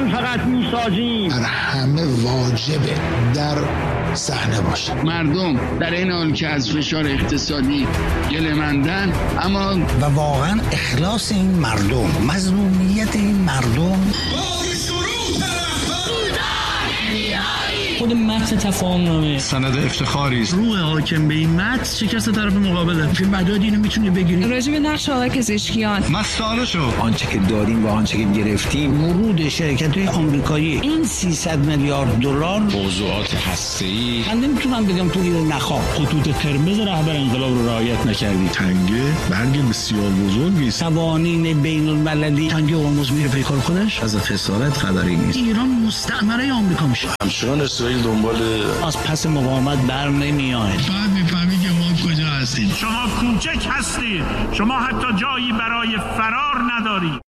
ایران فقط میسازیم. در همه واجبه در صحنه باشه. مردم در این حال که از فشار اقتصادی گله‌مندن، اما و واقعا اخلاص این مردم، مظلومیت این مردم، خود متن تفاهم‌نامه سند افتخاری است. روح حاکم به این متن شکست طرف مقابله. چه مدادی اینو میتونی بگیری؟ راجع به نقش آقای پزشکیان مسئله شو. آنچه که داریم و آنچه که گرفتیم، ورود شرکت‌های آمریکایی این 300 میلیارد دلار، موضوعات هسته‌ای. من نمیتونم بگم تو اینو نخواه. خطوط قرمز رهبر انقلاب رو رعایت نکردی. تنگه برگ بسیار بزرگی است. قوانین بین المللی تنگه هرمز میره پیکار خودش. از خسارت خبری نیست. ایران مستعمره آمریکا میشه. همچنان اسرائیل دنبال از پس مقاومت بر نمیاد. بعد میفهمی که ما کجا هستیم. شما کوچک هستید، شما حتی جایی برای فرار ندارید.